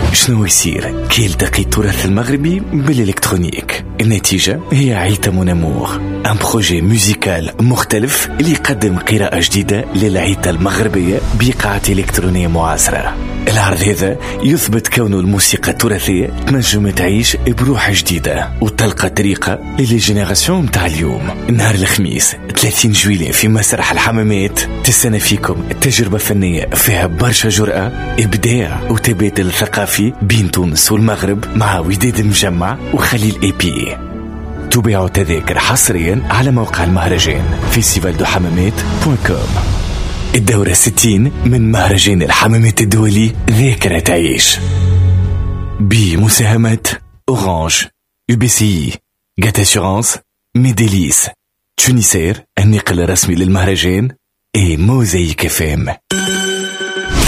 شنو يصير كي يلتقي التراث المغربي بالإلكترونيك؟ النتيجة هي عيتا مون امور، ان بروجي موسيقال مختلف اللي يقدم قراءة جديدة للعيتا المغربية بإيقاعات إلكترونية معاصرة. العرض هذا يثبت كونه الموسيقى التراثية تنجم تعيش بروح جديدة وتلقى طريقة للجينيراسيون متاع اليوم. نهار الخميس 30 جويلية في مسرح الحمامات تستنى فيكم تجربة فنية فيها برشا جرأة، إبداع وتبادل ثقافي بين تونس والمغرب مع وداد المجمع وخليل اي. تباعوا تذاكر حصريا على موقع المهرجان festivaldohammamat.com. الدورة 60 من مهرجان الحمامات الدولي ذاكرة تعيش بمساهمة أورانج، UBCI، جات أسيورانس، ميديليس، تونيسير النقل الرسمي للمهرجان، موزايك FM.